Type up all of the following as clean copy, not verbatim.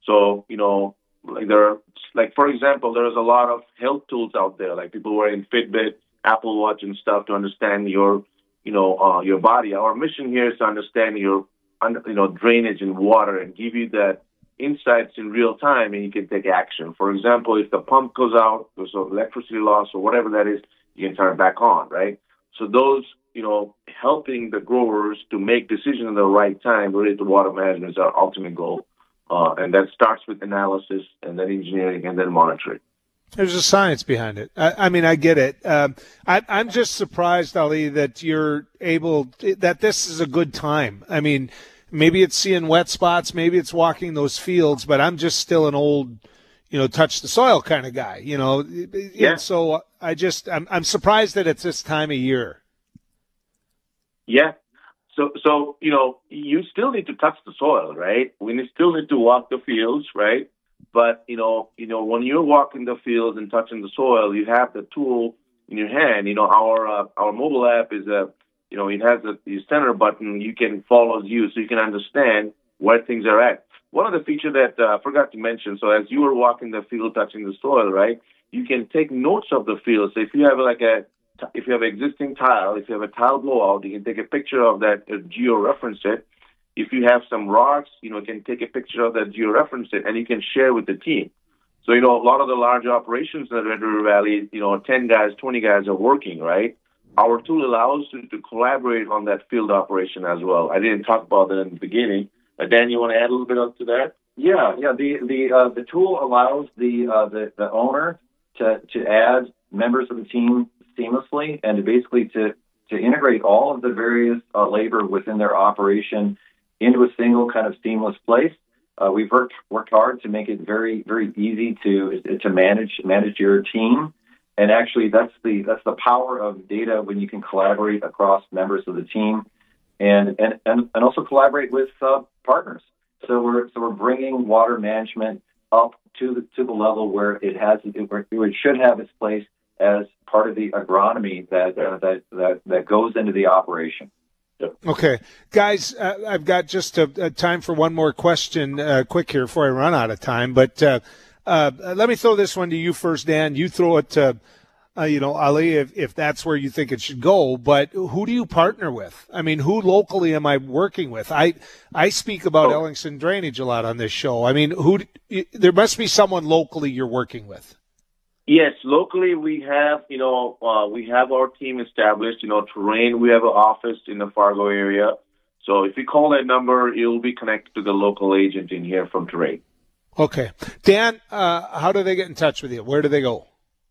So, like there are, like for example, there's a lot of health tools out there, like people wearing Fitbit, Apple Watch and stuff to understand your body. Our mission here is to understand your, drainage in water and give you that insights in real time, and you can take action. For example, if the pump goes out, there's electricity loss or whatever that is, you can turn it back on, right? So those, helping the growers to make decisions at the right time related to water management is our ultimate goal. And that starts with analysis and then engineering and then monitoring. There's a science behind it. I mean, I get it. I'm just surprised, Ali, that that this is a good time. I mean, maybe it's seeing wet spots, maybe it's walking those fields, but I'm just still an old, touch the soil kind of guy, Yeah. And so I'm surprised that it's this time of year. Yeah. So, you still need to touch the soil, right? We still need to walk the fields, right? But, when you're walking the fields and touching the soil, you have the tool in your hand. Our mobile app is it has the center button. You can follow you so you can understand where things are at. One of the features that I forgot to mention, so as you were walking the field, touching the soil, right, you can take notes of the field. So if you have if you have existing tile, if you have a tile blowout, you can take a picture of that, georeference it. If you have some rocks, you can take a picture of that, georeference it, and you can share with the team. So, a lot of the large operations in the Red River Valley, 10 guys, 20 guys are working, right? Our tool allows you to collaborate on that field operation as well. I didn't talk about that in the beginning. Dan, you want to add a little bit to that? Yeah. The tool allows the owner to add members of the team seamlessly and to integrate all of the various labor within their operation into a single kind of seamless place. We've worked hard to make it very, very easy to manage your team. And actually, that's the power of data when you can collaborate across members of the team, and also collaborate with partners. So we're bringing water management up to the level where it should have its place as part of the agronomy that goes into the operation. Okay, guys, I've got just a time for one more question, quick here before I run out of time. But let me throw this one to you first, Dan. You throw it to, Ali, if that's where you think it should go. But who do you partner with? I mean, who locally am I working with? I speak about Ellingson Drainage a lot on this show. I mean, there must be someone locally you're working with. Yes, locally we have, we have our team established. Terrain, we have an office in the Fargo area. So if you call that number, you'll be connected to the local agent in here from Terrain. Okay. Dan, how do they get in touch with you? Where do they go?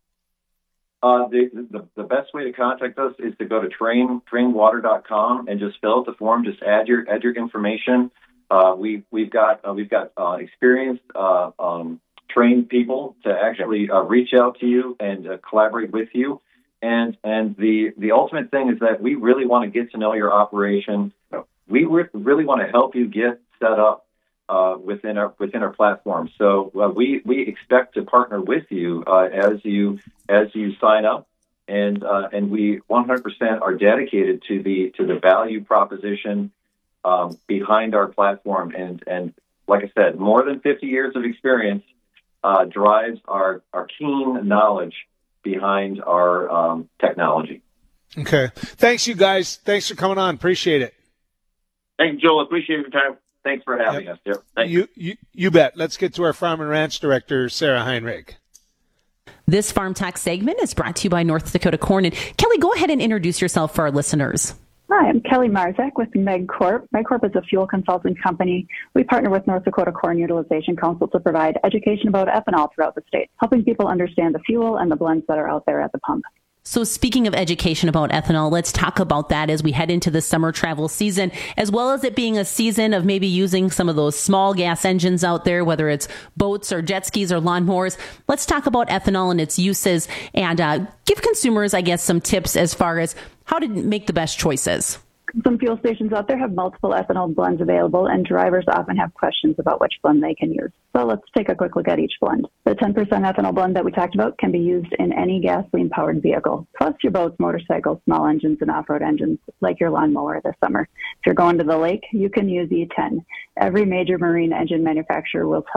The best way to contact us is to go to trainwater.com and just fill out the form. Just add your information. We've got experienced trained people to actually reach out to you and collaborate with you. And the ultimate thing is that we really want to get to know your operation. We really want to help you get set up within our platform. So we expect to partner with you as you sign up, and we 100% are dedicated to the value proposition behind our platform. And like I said, more than 50 years of experience drives our keen knowledge behind our technology. Okay. Thanks, you guys. Thanks for coming on. Appreciate it. Thank you, Joel. Appreciate your time. Thanks for having us here. Thank you. You bet. Let's get to our Farm and Ranch Director, Sarah Heinrich. This Farm Talk segment is brought to you by North Dakota Corn. And Kelly, go ahead and introduce yourself for our listeners. Hi, I'm Kelly Marzak with MegCorp. MegCorp is a fuel consulting company. We partner with North Dakota Corn Utilization Council to provide education about ethanol throughout the state, helping people understand the fuel and the blends that are out there at the pump. So speaking of education about ethanol, let's talk about that as we head into the summer travel season, as well as it being a season of maybe using some of those small gas engines out there, whether it's boats or jet skis or lawnmowers. Let's talk about ethanol and its uses and give consumers, I guess, some tips as far as how to make the best choices. Some fuel stations out there have multiple ethanol blends available, and drivers often have questions about which blend they can use. So let's take a quick look at each blend. The 10% ethanol blend that we talked about can be used in any gasoline-powered vehicle, plus your boats, motorcycles, small engines, and off-road engines, like your lawnmower this summer. If you're going to the lake, you can use E10. Every major marine engine manufacturer will